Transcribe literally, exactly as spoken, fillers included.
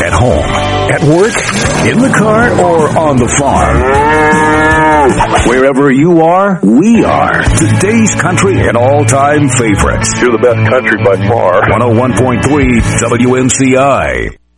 At home, at work, in the car, or on the farm. Wherever you are, we are. Today's country and all-time favorites. You're the best country by far. one oh one point three W N C I.